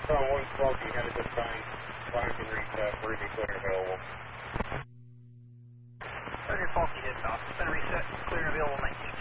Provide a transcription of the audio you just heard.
So 112, you had a good time. Flying can reach Ruby clear and available. Roger, Falky did not. It's been reset, clear and available 19.